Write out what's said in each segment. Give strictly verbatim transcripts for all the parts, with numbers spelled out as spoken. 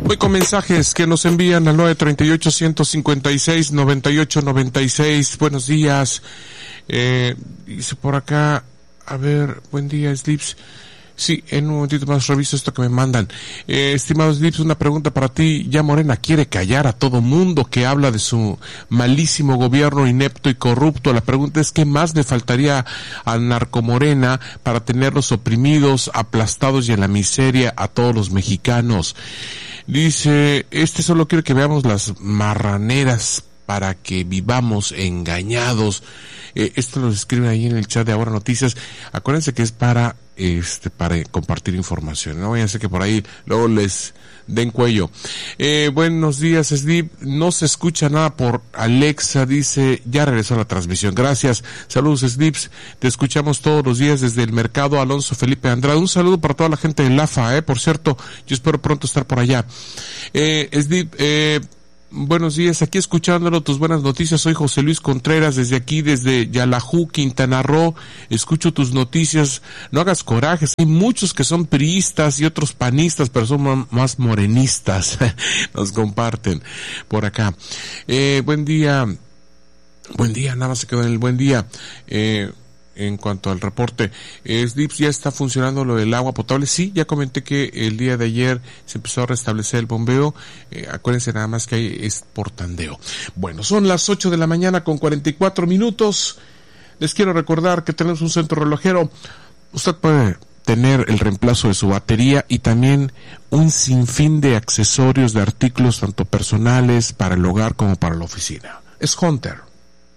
Voy con mensajes que nos envían al nueve treinta y ocho, ciento cincuenta y seis, noventa y ocho noventa y seis. Buenos días. Eh, dice por acá, a ver, buen día, Slips. Sí, en un momentito más reviso esto que me mandan. Eh, estimado Slips, una pregunta para ti. Ya Morena quiere callar a todo mundo que habla de su malísimo gobierno inepto y corrupto. La pregunta es, ¿qué más le faltaría al narcomorena para tenerlos oprimidos, aplastados y en la miseria a todos los mexicanos? Dice, este solo quiere que veamos las marraneras para que vivamos engañados. Eh, esto lo escriben ahí en el chat de Ahora Noticias. Acuérdense que es para este para compartir información, no vayan a ser que por ahí luego les den cuello. Eh, buenos días, Slip. No se escucha nada por Alexa, dice, ya regresó la transmisión. Gracias. Saludos, Slips. Te escuchamos todos los días desde el mercado Alonso Felipe Andrade. Un saludo para toda la gente de LAFA, eh. Por cierto, yo espero pronto estar por allá. Eh, Slip, eh, buenos días, aquí escuchándolo, tus buenas noticias. Soy José Luis Contreras, desde aquí, desde Yalajú, Quintana Roo. Escucho tus noticias. No hagas corajes. Hay muchos que son priistas y otros panistas, pero son más morenistas. Nos comparten por acá. Eh, buen día. Buen día, nada más se quedó en el buen día. Eh, En cuanto al reporte, eh, Slips, ¿ya está funcionando lo del agua potable? Sí, ya comenté que el día de ayer se empezó a restablecer el bombeo. Eh, acuérdense nada más que hay es por tandeo. Bueno, son las ocho de la mañana con cuarenta y cuatro minutos. Les quiero recordar que tenemos un centro relojero. Usted puede tener el reemplazo de su batería y también un sinfín de accesorios, de artículos tanto personales para el hogar como para la oficina. Es Hunter.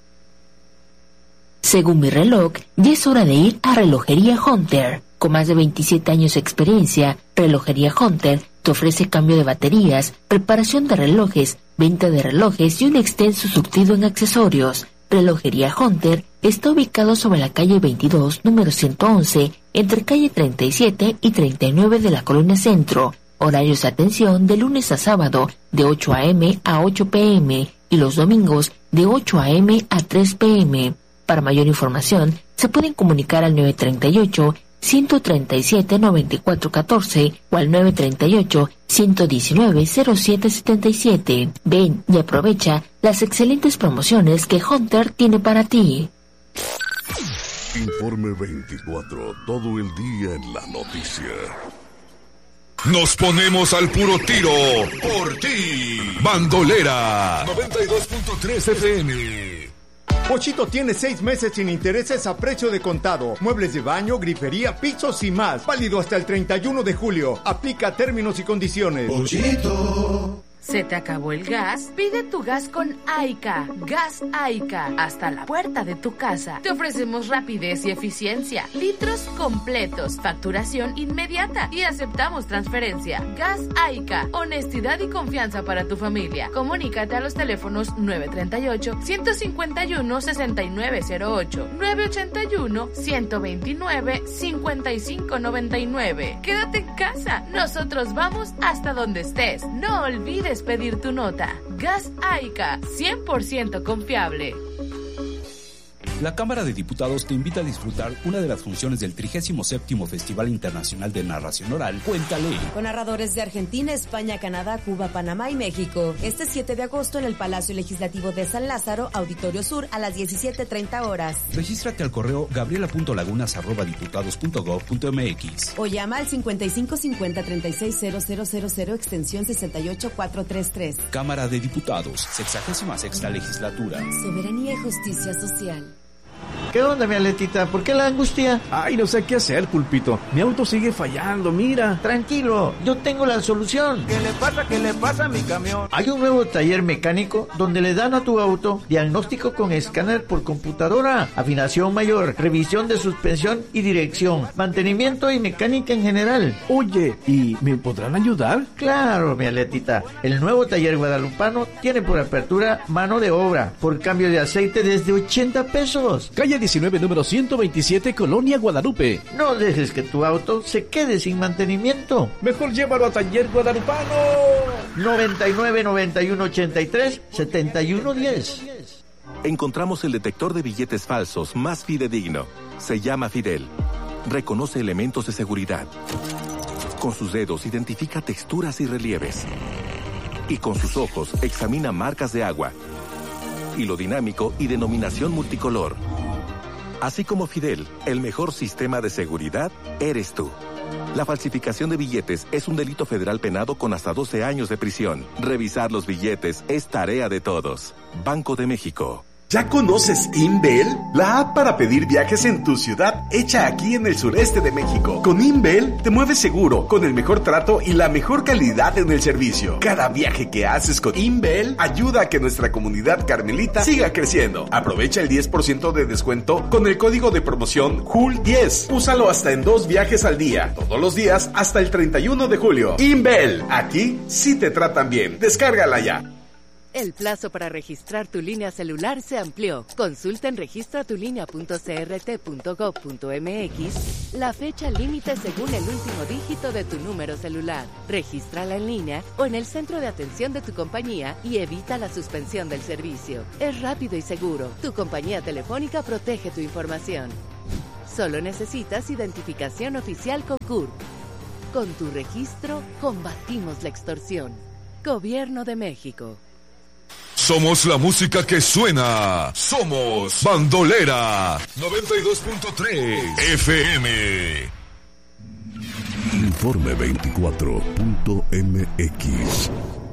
Según mi reloj, ya es hora de ir a Relojería Hunter. Con más de veintisiete años de experiencia, Relojería Hunter te ofrece cambio de baterías, reparación de relojes, venta de relojes y un extenso surtido en accesorios. Relojería Hunter está ubicado sobre la calle veintidós, número ciento once, entre calle treinta y siete y treinta y nueve de la Colonia Centro. Horarios de atención de lunes a sábado de ocho a eme a ocho pe eme y los domingos de ocho a eme a tres pe eme. Para mayor información, se pueden comunicar al nueve treinta y ocho, ciento treinta y siete, noventa y cuatro catorce o al nueve treinta y ocho, ciento diecinueve, cero siete setenta y siete. Ven y aprovecha las excelentes promociones que Hunter tiene para ti. Informe veinticuatro, todo el día en la noticia. Nos ponemos al puro tiro por ti. Bandolera noventa y dos punto tres efe eme. Pochito tiene seis meses sin intereses a precio de contado. Muebles de baño, grifería, pisos y más. Válido hasta el treinta y uno de julio. Aplica términos y condiciones. Pochito. ¿Se te acabó el gas? Pide tu gas con Aica. Gas Aica. Hasta la puerta de tu casa. Te ofrecemos rapidez y eficiencia. Litros completos. Facturación inmediata. Y aceptamos transferencia. Gas Aica. Honestidad y confianza para tu familia. Comunícate a los teléfonos nueve treinta y ocho, ciento cincuenta y uno, sesenta y nueve cero ocho, nueve ochenta y uno, ciento veintinueve, cincuenta y cinco noventa y nueve. Quédate en casa. Nosotros vamos hasta donde estés. No olvides pedir tu nota. Gas Aica, cien por ciento confiable. La Cámara de Diputados te invita a disfrutar una de las funciones del trigésimo séptimo Festival Internacional de Narración Oral, Cuéntale. Con narradores de Argentina, España, Canadá, Cuba, Panamá y México. Este siete de agosto en el Palacio Legislativo de San Lázaro, Auditorio Sur, a las diecisiete treinta horas. Regístrate al correo gabriela punto lagunas arroba diputados punto gob punto eme equis. O llama al cincuenta y cinco cincuenta treinta y seis cero cero cero cero extensión sesenta y ocho cuatrocientos treinta y tres. Cámara de Diputados, sexagésima sexta legislatura. Soberanía y justicia social. ¿Qué onda, mi Aletita? ¿Por qué la angustia? Ay, no sé qué hacer, Pulpito. Mi auto sigue fallando, mira. Tranquilo, yo tengo la solución. ¿Qué le pasa? ¿Qué le pasa a mi camión? Hay un nuevo taller mecánico donde le dan a tu auto diagnóstico con escáner por computadora, afinación mayor, revisión de suspensión y dirección, mantenimiento y mecánica en general. Oye, ¿y me podrán ayudar? Claro, mi Aletita. El nuevo taller guadalupano tiene por apertura mano de obra, por cambio de aceite desde ochenta pesos. Calle diecinueve, número ciento veintisiete, Colonia Guadalupe. No dejes que tu auto se quede sin mantenimiento. Mejor llévalo a Taller Guadalupano. noventa y nueve, noventa y uno, ochenta y tres, setenta y uno, diez. Encontramos el detector de billetes falsos más fidedigno. Se llama Fidel. Reconoce elementos de seguridad. Con sus dedos identifica texturas y relieves. Y con sus ojos examina marcas de agua. Hilo dinámico y denominación multicolor. Así como Fidel, el mejor sistema de seguridad eres tú. La falsificación de billetes es un delito federal penado con hasta doce años de prisión. Revisar los billetes es tarea de todos. Banco de México. ¿Ya conoces Inbel? La app para pedir viajes en tu ciudad, hecha aquí en el sureste de México. Con Inbel te mueves seguro, con el mejor trato y la mejor calidad en el servicio. Cada viaje que haces con Inbel ayuda a que nuestra comunidad carmelita siga creciendo. Aprovecha el diez por ciento de descuento con el código de promoción J U L diez. Úsalo hasta en dos viajes al día, todos los días hasta el treinta y uno de julio. Inbel, aquí sí te tratan bien. Descárgala ya. El plazo para registrar tu línea celular se amplió. Consulta en registratulínea punto c r t punto gov punto m x la fecha límite según el último dígito de tu número celular. Regístrala en línea o en el centro de atención de tu compañía y evita la suspensión del servicio. Es rápido y seguro. Tu compañía telefónica protege tu información. Solo necesitas identificación oficial con C U R P. Con tu registro, combatimos la extorsión. Gobierno de México. Somos la música que suena. Somos Bandolera noventa y dos punto tres F M. Informe veinticuatro punto m x